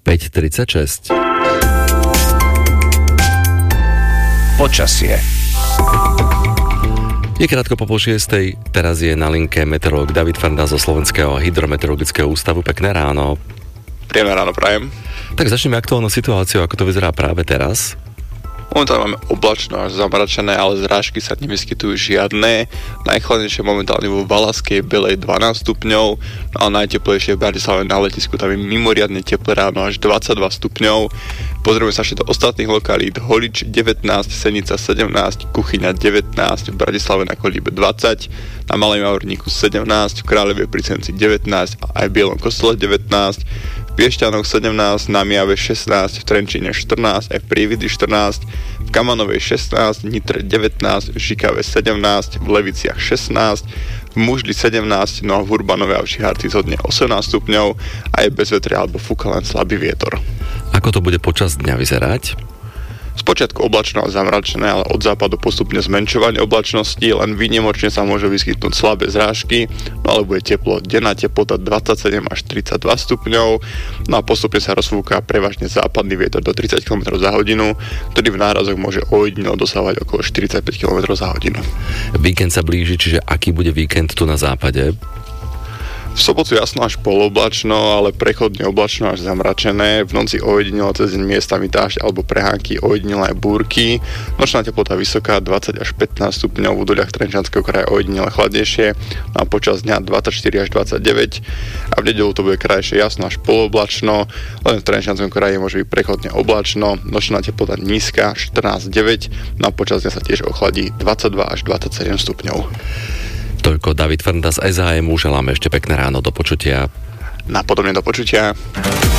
5:36. Počasie. Je krátko po 6:00, teraz je na linke meteorológ David Farnda zo Slovenského hydrometeorologického ústavu. Pekné ráno. Príjemné ráno prajem. Tak začneme aktuálnou situáciou, ako to vyzerá práve teraz. Momentálne máme oblačno až zamračené, ale zrážky sa nevyskytujú žiadne. Najchladnejšie momentálne vo Valaskej Belej 12 stupňov, no a najteplejšie v Bratislave na letisku, tam je mimoriadne teplé ráno až 22 stupňov. Pozrieme sa ešte do ostatných lokalít. Holič 19, Senica 17, Kuchyňa 19, v Bratislave na Kolíbe 20, na Malej Mavorníku 17, v Kráľovej pri Senci 19 a aj v Bielom Kostole 19, v Piešťanoch 17, na Mijave 16, v Trenčíne 14, aj v Prievidzi 14, v Kamanovej 16, v Nitre 19, v Žikave 17, v Leviciach 16, v Mužli 17, no a v Urbanove a v Šiharci zhodne 18 stupňov a je bez vetria alebo fúka len slabý vietor. Ako to bude počas dňa vyzerať? Spočiatku oblačno a zamračené, ale od západu postupne zmenšovanie oblačnosti, len výnimočne sa môžu vyskytnúť slabé zrážky, no ale bude teplo. Denná teplota 27 až 32 stupňov, no a postupne sa rozfúka prevažne západný vietor do 30 km za hodinu, ktorý v nárazoch môže ojedinelo dosávať okolo 45 km za hodinu. Víkend sa blíži, čiže aký bude víkend tu na západe? V sobotu jasno až poloblačno, ale prechodne oblačno až zamračené. V noci ojedinelo cez deň miestami dážď alebo prehánky, ojedinelé aj búrky. Nočná teplota vysoká 20 až 15 stupňov, v údoliach Trenčianskeho kraja ojedinele chladnejšie, no a počas dňa 24 až 29. A v nedeľu to bude krajšie jasno až poloblačno, len v Trenčianskom kraji môže byť prechodne oblačno. Nočná teplota nízka 14,9, no a počas dňa sa tiež ochladí 22 až 27 stupňov. Toľko David Farnda z SHM, želáme ešte pekné ráno, do počutia. Napodobne do počutia.